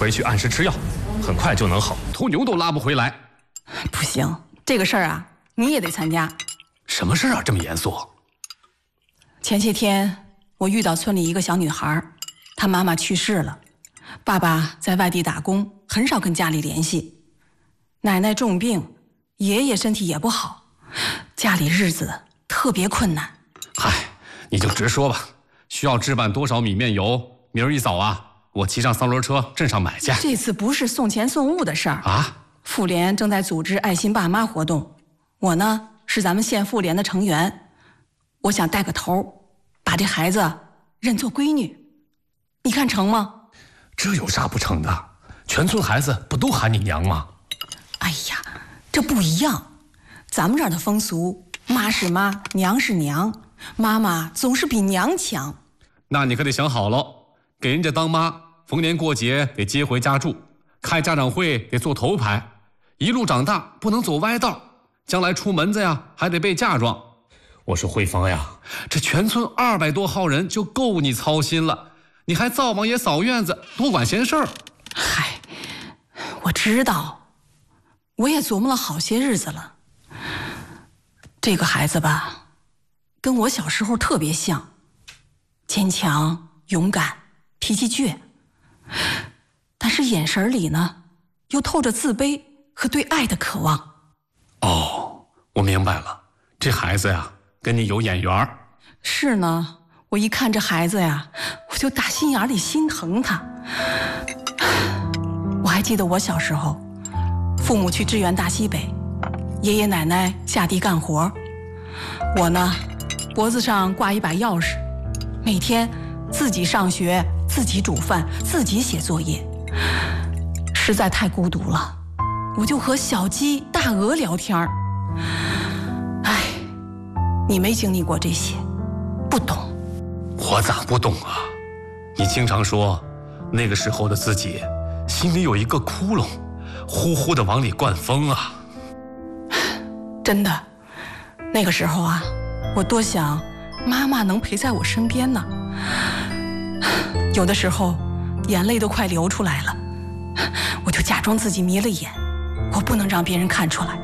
回去按时吃药，很快就能好，头牛都拉不回来。 不行，这个事儿啊，你也得参加。 什么事啊？这么严肃？ 前些天我遇到村里一个小女孩，她妈妈去世了，爸爸在外地打工，很少跟家里联系。奶奶重病，爷爷身体也不好，家里日子特别困难。 嗨，你就直说吧，需要置办多少米面油？明儿一早啊，我骑上3轮车镇上买去。 这次不是送钱送物的事儿啊。 妇联正在组织爱心爸妈活动，我呢是咱们县妇联的成员，我想带个头，把这孩子认作闺女，你看成吗？ 这有啥不成的？全村孩子不都喊你娘吗？ 哎呀，这不一样，咱们这儿的风俗，妈是妈，娘是娘，妈妈总是比娘强。 那你可得想好了，给人家当妈，逢年过节得接回家住，开家长会得做头牌，一路长大不能走歪道，将来出门子呀还得被嫁妆。我说慧芳呀，这全村200多号人就够你操心了，你还灶王爷扫院子，多管闲事儿。 嗨，我知道，我也琢磨了好些日子了。这个孩子吧，跟我小时候特别像，坚强、勇敢，脾气倔，但是眼神里呢，又透着自卑和对爱的渴望。 哦，我明白了，这孩子呀，跟你有眼缘。 是呢，我一看这孩子呀，我就打心眼里心疼他。我还记得我小时候，父母去支援大西北，爷爷奶奶下地干活，我呢，脖子上挂一把钥匙，每天自己上学，自己煮饭，自己写作业，实在太孤独了，我就和小鸡、大鹅聊天儿。哎，你没经历过这些，不懂。 我咋不懂啊？你经常说，那个时候的自己心里有一个窟窿，呼呼的往里灌风啊。 真的，那个时候啊，我多想妈妈能陪在我身边呢。有的时候眼泪都快流出来了，我就假装自己迷了眼，我不能让别人看出来。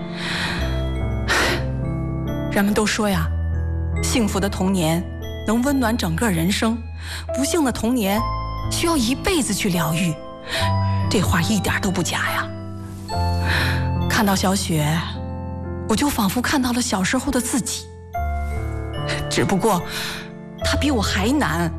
人们都说呀，幸福的童年能温暖整个人生，不幸的童年需要一辈子去疗愈。这话一点都不假呀。看到小雪，我就仿佛看到了小时候的自己，只不过她比我还难。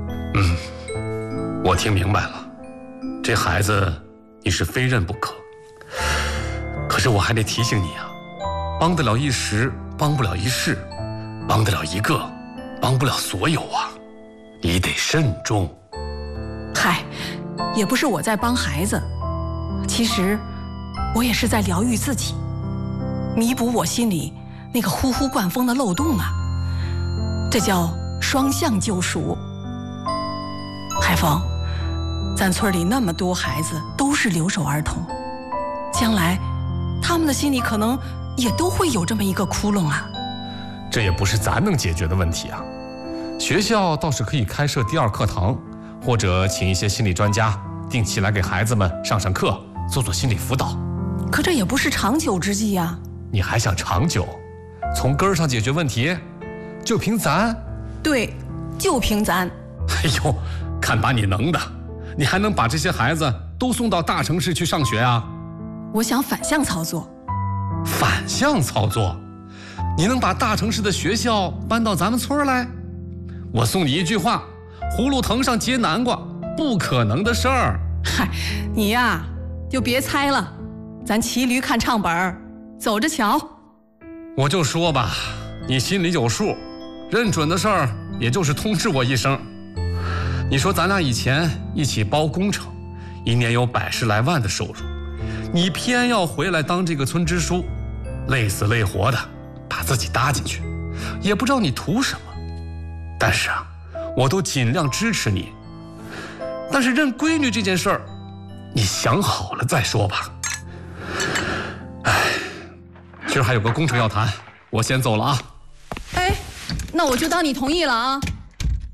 我听明白了，这孩子你是非认不可。可是我还得提醒你啊，帮得了一时，帮不了一世，帮得了一个，帮不了所有啊，你得慎重。 嗨，也不是我在帮孩子，其实我也是在疗愈自己，弥补我心里那个呼呼灌风的漏洞啊，这叫双向救赎。海峰，咱村里那么多孩子都是留守儿童，将来他们的心里可能也都会有这么一个窟窿啊。 这也不是咱能解决的问题啊。学校倒是可以开设第2课堂，或者请一些心理专家定期来给孩子们上课，做做心理辅导。 可这也不是长久之计呀。 你还想长久？从根儿上解决问题？就凭咱？ 对，就凭咱。 哎呦，看把你能的！你还能把这些孩子都送到大城市去上学啊？ 我想反向操作。 反向操作？你能把大城市的学校搬到咱们村来？我送你一句话：葫芦藤上结南瓜，不可能的事儿。 嗨，你呀，就别猜了，咱骑驴看唱本，走着瞧。 我就说吧，你心里有数，认准的事儿也就是通知我一声。你说咱俩以前一起包工程，一年有100-10来万的收入，你偏要回来当这个村支书，累死累活的把自己搭进去，也不知道你图什么。但是啊，我都尽量支持你。但是认闺女这件事儿，你想好了再说吧。哎，今儿还有个工程要谈，我先走了啊。 哎，那我就当你同意了啊。